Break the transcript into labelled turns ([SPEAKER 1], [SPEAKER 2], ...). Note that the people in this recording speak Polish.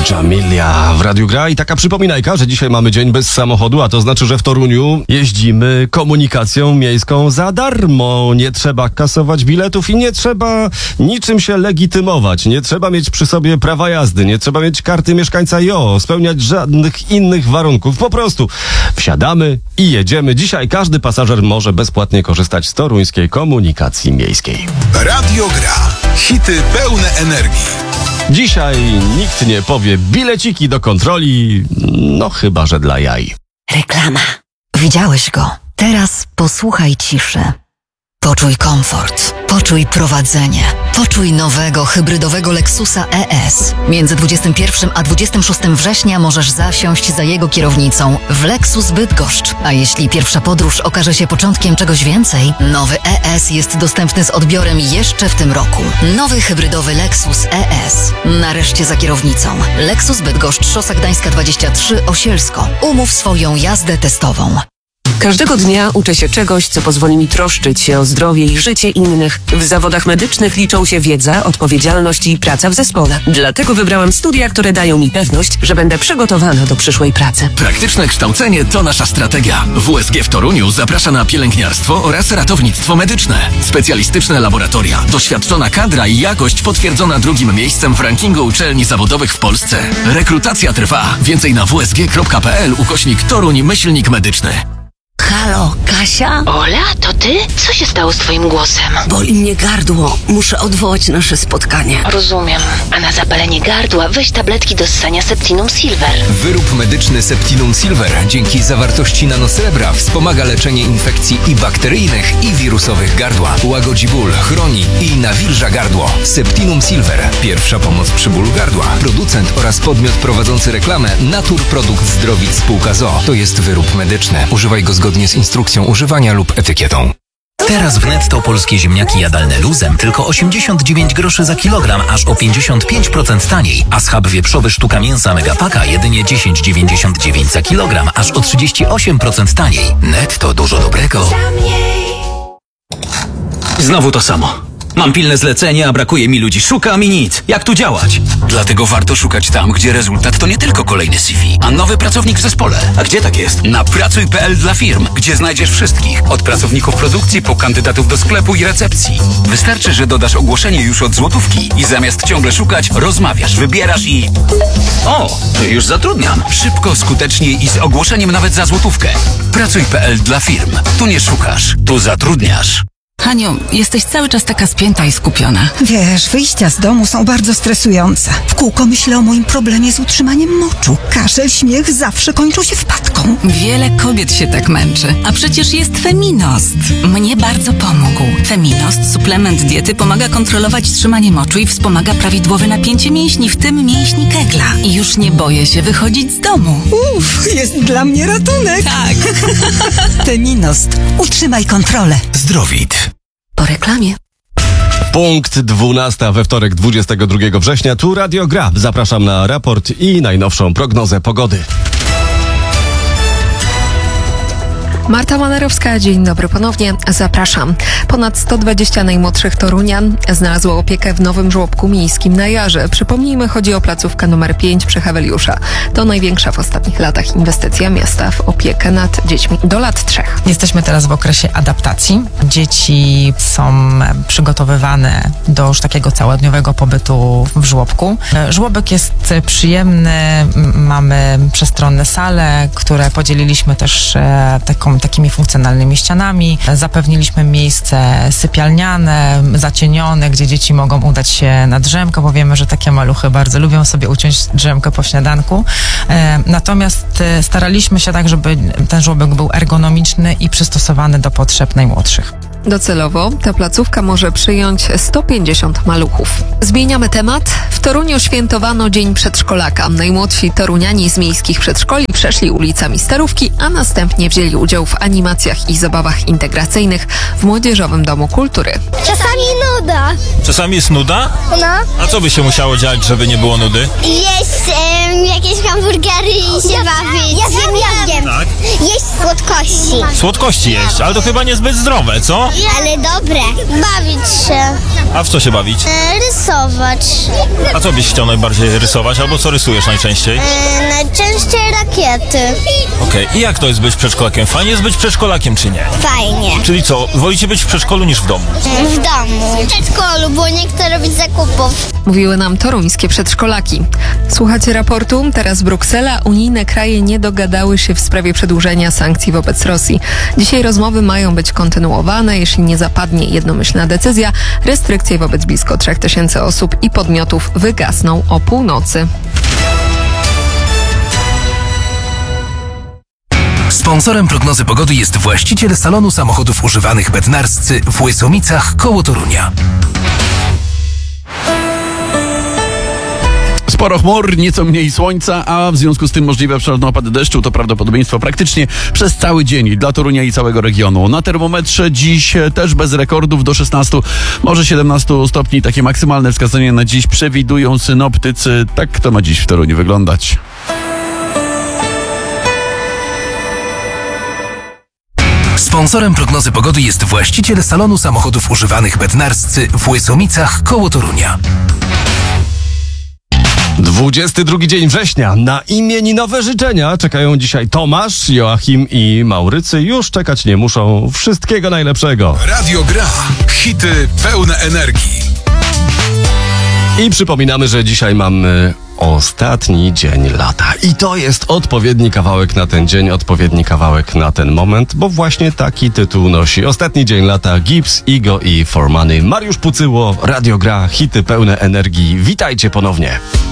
[SPEAKER 1] Jamilia w Radiu Gra i taka przypominajka, że dzisiaj mamy dzień bez samochodu, a to znaczy, że w Toruniu jeździmy komunikacją miejską za darmo. Nie trzeba kasować biletów i nie trzeba niczym się legitymować. Nie trzeba mieć przy sobie prawa jazdy, nie trzeba mieć karty mieszkańca JO, spełniać żadnych innych warunków. Po prostu wsiadamy i jedziemy. Dzisiaj każdy pasażer może bezpłatnie korzystać z toruńskiej komunikacji miejskiej.
[SPEAKER 2] Radio Gra. Hity pełne energii.
[SPEAKER 1] Dzisiaj nikt nie powie bileciki do kontroli, no chyba że dla jaj.
[SPEAKER 3] Reklama. Widziałeś go. Teraz posłuchaj ciszy. Poczuj komfort. Poczuj prowadzenie. Poczuj nowego, hybrydowego Lexusa ES. Między 21 a 26 września możesz zasiąść za jego kierownicą w Lexus Bydgoszcz. A jeśli pierwsza podróż okaże się początkiem czegoś więcej, nowy ES jest dostępny z odbiorem jeszcze w tym roku. Nowy hybrydowy Lexus ES. Nareszcie za kierownicą. Lexus Bydgoszcz, Szosa Gdańska 23, Osielsko. Umów swoją jazdę testową.
[SPEAKER 4] Każdego dnia uczę się czegoś, co pozwoli mi troszczyć się o zdrowie i życie innych. W zawodach medycznych liczą się wiedza, odpowiedzialność i praca w zespole. Dlatego wybrałam studia, które dają mi pewność, że będę przygotowana do przyszłej pracy.
[SPEAKER 5] Praktyczne kształcenie to nasza strategia. WSG w Toruniu zaprasza na pielęgniarstwo oraz ratownictwo medyczne. Specjalistyczne laboratoria, doświadczona kadra i jakość potwierdzona drugim miejscem w rankingu uczelni zawodowych w Polsce. Rekrutacja trwa. Więcej na wsg.pl/Toruń-medyczny.
[SPEAKER 6] Halo, Kasia?
[SPEAKER 7] Ola, to ty? Co się stało z twoim głosem?
[SPEAKER 6] Boli mnie gardło. Muszę odwołać nasze spotkanie.
[SPEAKER 7] Rozumiem. A na zapalenie gardła weź tabletki do ssania Septinum Silver.
[SPEAKER 8] Wyrób medyczny Septinum Silver dzięki zawartości nanosrebra wspomaga leczenie infekcji i bakteryjnych, i wirusowych gardła. Łagodzi ból, chroni i nawilża gardło. Septinum Silver. Pierwsza pomoc przy bólu gardła. Producent oraz podmiot prowadzący reklamę Naturprodukt Zdrowit Spółka ZOO. To jest wyrób medyczny. Używaj go zgodnie z instrukcją używania lub etykietą.
[SPEAKER 9] Teraz w Netto polskie ziemniaki jadalne luzem tylko 89 groszy za kilogram, aż o 55% taniej. A schab wieprzowy sztuka mięsa Megapaka jedynie 10,99 za kilogram, aż o 38% taniej. Netto, dużo dobrego.
[SPEAKER 10] Znowu to samo. Mam pilne zlecenie, a brakuje mi ludzi. Szukam i nic. Jak tu działać?
[SPEAKER 5] Dlatego warto szukać tam, gdzie rezultat to nie tylko kolejny CV, a nowy pracownik w zespole.
[SPEAKER 10] A gdzie tak jest?
[SPEAKER 5] Na pracuj.pl dla firm, gdzie znajdziesz wszystkich. Od pracowników produkcji po kandydatów do sklepu i recepcji. Wystarczy, że dodasz ogłoszenie już od złotówki i zamiast ciągle szukać, rozmawiasz, wybierasz i...
[SPEAKER 10] O, już zatrudniam.
[SPEAKER 5] Szybko, skutecznie i z ogłoszeniem nawet za złotówkę. Pracuj.pl dla firm. Tu nie szukasz, tu zatrudniasz.
[SPEAKER 11] Haniu, jesteś cały czas taka spięta i skupiona.
[SPEAKER 12] Wiesz, wyjścia z domu są bardzo stresujące. W kółko myślę o moim problemie z utrzymaniem moczu. Kaszel, śmiech zawsze kończą się wpadką.
[SPEAKER 11] Wiele kobiet się tak męczy. A przecież jest Feminost. Mnie bardzo pomógł. Feminost, suplement diety, pomaga kontrolować trzymanie moczu i wspomaga prawidłowe napięcie mięśni, w tym mięśni kegla. I już nie boję się wychodzić z domu.
[SPEAKER 12] Jest dla mnie ratunek.
[SPEAKER 11] Tak.
[SPEAKER 12] Feminost. Utrzymaj kontrolę.
[SPEAKER 8] Zdrowit.
[SPEAKER 3] Po reklamie.
[SPEAKER 1] Punkt 12 we wtorek 22 września. Tu Radio Gra. Zapraszam na raport i najnowszą prognozę pogody.
[SPEAKER 13] Marta Manerowska, dzień dobry ponownie, zapraszam. Ponad 120 najmłodszych torunian znalazło opiekę w nowym żłobku miejskim na Jarze. Przypomnijmy, chodzi o placówkę numer 5 przy Heweliusza. To największa w ostatnich latach inwestycja miasta w opiekę nad dziećmi do lat 3.
[SPEAKER 14] Jesteśmy teraz w okresie adaptacji. Dzieci są przygotowywane do już takiego całodniowego pobytu w żłobku. Żłobek jest przyjemny, mamy przestronne sale, które podzieliliśmy też takimi funkcjonalnymi ścianami. Zapewniliśmy miejsce sypialniane, zacienione, gdzie dzieci mogą udać się na drzemkę, bo wiemy, że takie maluchy bardzo lubią sobie uciąć drzemkę po śniadanku. Natomiast staraliśmy się tak, żeby ten żłobek był ergonomiczny i przystosowany do potrzeb najmłodszych.
[SPEAKER 13] Docelowo ta placówka może przyjąć 150 maluchów. Zmieniamy temat. W Toruniu świętowano Dzień Przedszkolaka. Najmłodsi toruniani z miejskich przedszkoli przeszli ulicami Starówki, a następnie wzięli udział w animacjach i zabawach integracyjnych w Młodzieżowym Domu Kultury.
[SPEAKER 15] Czasami nuda.
[SPEAKER 16] Czasami jest nuda?
[SPEAKER 15] No.
[SPEAKER 16] A co by się musiało dziać, żeby nie było nudy?
[SPEAKER 15] Jeść jakieś hamburgery i się bawić. Ja wiem.
[SPEAKER 16] Tak?
[SPEAKER 15] Jeść słodkości.
[SPEAKER 16] Słodkości jeść, ale to chyba niezbyt zdrowe, co?
[SPEAKER 15] Ale dobre. Bawić się.
[SPEAKER 16] A w co się bawić?
[SPEAKER 15] Rysować.
[SPEAKER 16] A co byś chciał najbardziej rysować, albo co rysujesz najczęściej?
[SPEAKER 15] Najczęściej rakiety.
[SPEAKER 16] Okej, i jak to jest być przedszkolakiem? Fajnie jest być przedszkolakiem, czy nie?
[SPEAKER 15] Fajnie.
[SPEAKER 16] Czyli co, wolicie być w przedszkolu niż w domu?
[SPEAKER 15] W domu. W przedszkolu, bo nie chcę robić zakupów.
[SPEAKER 13] Mówiły nam toruńskie przedszkolaki. Słuchacie raportu? Teraz Bruksela. Unijne kraje nie dogadały się w sprawie przedłużenia sankcji wobec Rosji. Dzisiaj rozmowy mają być kontynuowane. Jeśli nie zapadnie jednomyślna decyzja, restrykcje wobec blisko 3000 osób i podmiotów wygasną o północy.
[SPEAKER 5] Sponsorem prognozy pogody jest właściciel salonu samochodów używanych Bednarscy w Łysomicach koło Torunia.
[SPEAKER 17] Sporo chmur, nieco mniej słońca, a w związku z tym możliwe przelotne opady deszczu to prawdopodobieństwo praktycznie przez cały dzień dla Torunia i całego regionu. Na termometrze dziś też bez rekordów do 16, może 17 stopni. Takie maksymalne wskazania na dziś przewidują synoptycy. Tak to ma dziś w Toruniu wyglądać.
[SPEAKER 5] Sponsorem prognozy pogody jest właściciel salonu samochodów używanych Bednarscy w Łysomicach koło Torunia.
[SPEAKER 1] 22 dzień września. Na imieninowe życzenia czekają dzisiaj Tomasz, Joachim i Maurycy. Już czekać nie muszą. Wszystkiego najlepszego.
[SPEAKER 2] Radio Gra. Hity pełne energii.
[SPEAKER 1] I przypominamy, że dzisiaj mamy ostatni dzień lata. I to jest odpowiedni kawałek na ten dzień, odpowiedni kawałek na ten moment, bo właśnie taki tytuł nosi Ostatni dzień lata, Gibbs, Igo i For Money. Mariusz Pucyło, Radio Gra, hity pełne energii. Witajcie ponownie.